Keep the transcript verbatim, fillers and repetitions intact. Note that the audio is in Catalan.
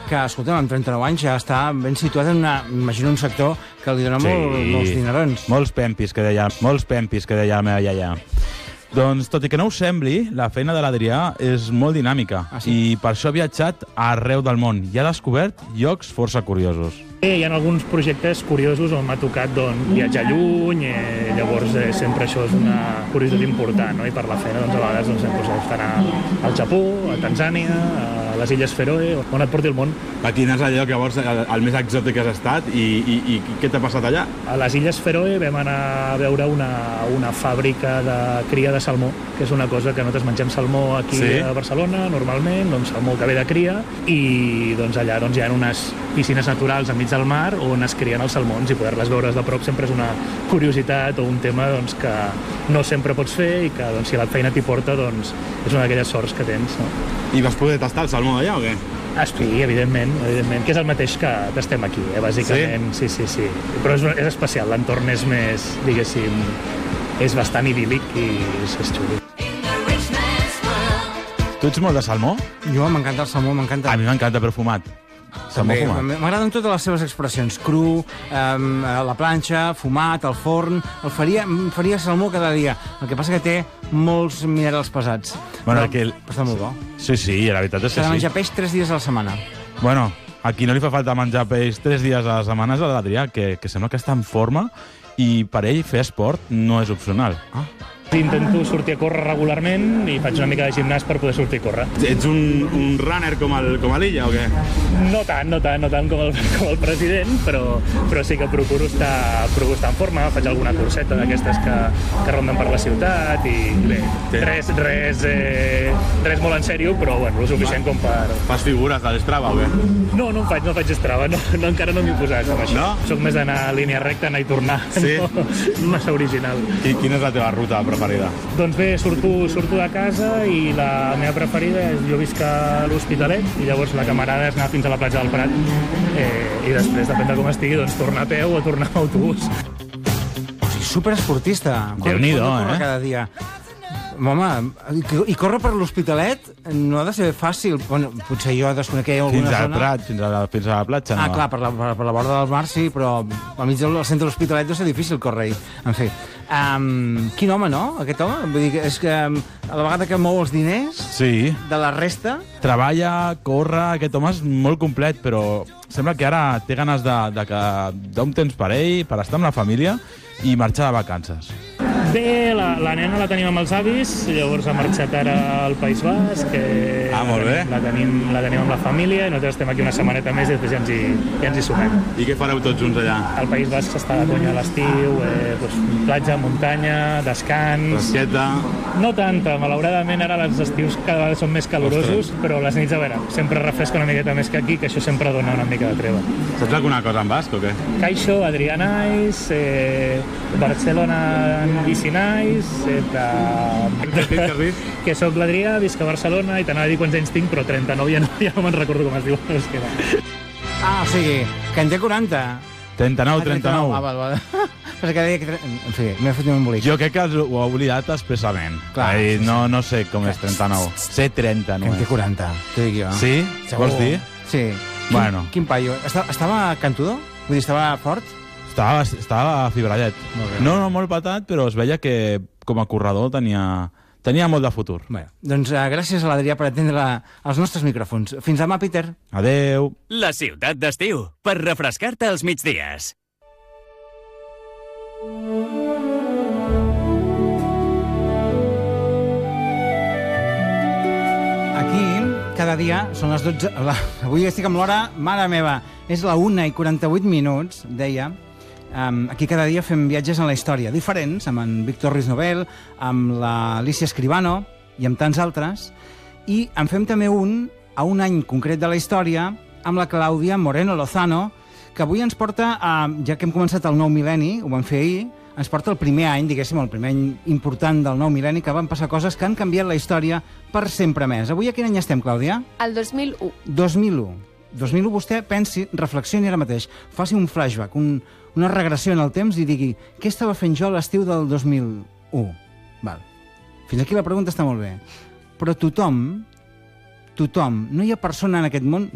que, escolta'm, amb trenta-nou anys ja està ben situat en una, imagino, un sector que li dona sí. molt, molts dinerons. Molts pempis, que deia, molts pempis, que deia la meva iaia. Doncs, tot i que no us sembli, la feina de l'Adrià és molt dinàmica ah, sí? i per això ha viatjat arreu del món i ha descobert llocs força curiosos. Hi ha alguns projectes curiosos on m'ha tocat doncs, viatjar lluny, eh, llavors eh, sempre això és una curiositat important, no? I per la feina doncs, a vegades doncs, sempre s'ha d'anar al Japó, a Tanzània, a les Illes Feroe, on et porti el món. A quin és el lloc llavors el, el més exòtic que has estat i, i, i què t'ha passat allà? A les Illes Feroe vam anar a veure una, una fàbrica de cria de salmó, que és una cosa que nosaltres mengem salmó aquí sí? a Barcelona, normalment, doncs salmó que ve de cria, i doncs, allà doncs, hi ha unes piscines naturals enmig del mar on es crien els salmons i poder-les veure de prop sempre és una curiositat o un tema doncs, que no sempre pots fer i que doncs, si la feina t'hi porta doncs, és una d'aquelles sorts que tens. No? I vas poder tastar el salmó allà o què? Ah, sí, evidentment, evidentment, que és el mateix que estem aquí, eh, bàsicament. Sí, sí, sí. sí. Però és, és especial, l'entorn és més, diguéssim, és bastant idíl·lic i és, és xulo. Tu ets molt de salmó? Jo m'encanta el salmó, m'encanta. A mi m'encanta perfumat. També, m'agraden totes les seves expressions. Cru, um, a la planxa, fumat, al forn... El faria, faria salmó cada dia. El que passa que té molts minerals pesats. Bueno, però, que el... però està molt bo. Sí, sí, la veritat és que S'ha de sí. menjar peix tres dies a la setmana. Bueno, a qui no li fa falta menjar peix tres dies a la setmana és a l'Adrià, que, que sembla que està en forma i per ell fer esport no és opcional. Ah. Intento sortir a córrer regularment i faig una mica de gimnàs per poder sortir a córrer. Ets un, un runner com el, com a l'Illa o què? No tant, no tant, no tant com el, com el president, però, però sí que procuro estar, procuro estar en forma, faig alguna curseta d'aquestes que, que ronden per la ciutat i bé, sí. res, res, eh, res molt en sèrio, però bueno, el suficient com per... Fas figures a l'Strava o què? No, no en faig, no faig Strava, no, no, encara no m'hi he posat amb això. No? Soc més d'anar a línia recta, anar i tornar, sí? no, massa original. I quina és la teva ruta preferida? Doncs bé, surto, surto de casa i la meva preferida és, jo visc a l'Hospitalet i llavors la camarada és anar fins a la platja del Prat eh, i després, depèn de com estigui, doncs tornar a peu o tornar a autobús. O sigui, superesportista. Déu-n'hi-do, eh? Cada dia. Home, i córrer per l'Hospitalet no ha de ser fàcil. Bueno, potser jo desconec alguna fins zona... Fins al Prat, fins a la, fins a la platja, no? Ah, clar, per la, per, per la borda del mar sí, però al mig del centre de l'Hospitalet deu ser difícil córrer-hi. En fi, um, quin home, no, aquest home? Vull dir que és que um, a la vegada que mou els diners sí. de la resta... Treballa, corre, aquest home és molt complet, però sembla que ara té ganes de, de que d'un temps per ell, per estar amb la família i marxar de vacances. Bé, la, la nena la tenim amb els avis, llavors ha marxat ara al País Basc, que ah, molt bé. La tenim, la tenim amb la família i nosaltres estem aquí una setmaneta més i després ja ens hi, ja ens hi sumem. I què fareu tots junts allà? Al País Basc s'està de conya a l'estiu, eh, doncs, platja, muntanya, descans... Fresqueta... No tanta, malauradament ara els estius cada vegada són més calorosos, Ostres. Però les nits, a veure, sempre refresca una miqueta més que aquí, que això sempre dona una mica de treva. Saps alguna cosa en basc o què? Kaixo, Adrianais, eh, Barcelona Vicinais, eta... que sóc l'Adrià, visc a Barcelona i t'anava a dir quants anys tinc, però trenta-nou ja no, ja no me'n recordo com es diu. És que va. Ah, o sigui, que en té quaranta. trenta-nou, trenta-nou. Ah, val, val. Però que deia que... En fi, m'he fet un embolic. Jo crec que ho ha oblidat expressament. Clar, Ai, sí, no, no sé com és trenta-nou. Sé trenta, no és. Que en té quaranta, t'ho dic jo. Sí? Segur. Vols dir? Sí. Bueno. Quin, quin paio. Estava, estava cantudo? Vull dir, estava fort? Estava, estava fibrallet. No, no, molt patat, però es veia que com a corredor tenia... Tenia molt de futur. Bé, doncs uh, gràcies a l'Adrià per atendre els nostres micròfons. Fins demà, Peter. Adeu. La ciutat d'estiu, per refrescar-te als migdies. Aquí, cada dia, són les dotze... La... Avui estic amb l'hora, mare meva, és la una i quaranta-vuit minuts, deia. Um, aquí cada dia fem viatges en la història diferents, amb en Víctor Ruiz Novel, amb l'Alicia Escribano i amb tants altres, i en fem també un a un any concret de la història amb la Clàudia Moreno Lozano, que avui ens porta, a, ja que hem començat el nou mil·lenni, ho vam fer ahir, ens porta el primer any, diguéssim, el primer any important del nou mil·lenni, que van passar coses que han canviat la història per sempre més. Avui a quin any estem, Clàudia? El dos mil u. dos mil u. dos mil u, vostè pensi, reflexioni ara mateix, faci un flashback, un, una regressió en el temps i digui què estava fent jo a l'estiu del dos mil u. Val. Fins aquí la pregunta està molt bé. Però tothom, tothom, no hi ha persona en aquest món,